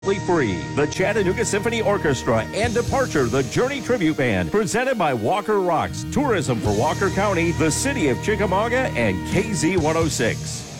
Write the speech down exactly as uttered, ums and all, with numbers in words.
free. The Chattanooga Symphony Orchestra and Departure, the Journey Tribute Band, presented by Walker Rocks, Tourism for Walker County, the City of Chickamauga, and K Z one oh six.